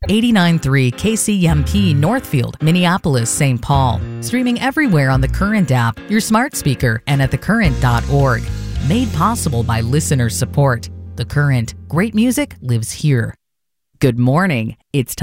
89.3 KCMP Northfield, Minneapolis, St. Paul. Streaming everywhere on the Current app, your smart speaker, and at thecurrent.org. Made possible by listener support. The Current. Great music lives here. Good morning. It's time